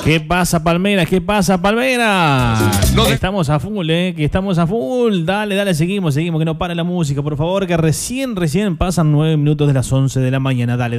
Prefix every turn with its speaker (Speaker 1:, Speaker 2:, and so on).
Speaker 1: ¿Qué pasa, Palmeras? ¿Qué pasa, Palmeras? Estamos a full, que estamos a full. Dale, seguimos, que no pare la música, por favor, que recién pasan 9 minutos de las 11 de la mañana. Dale.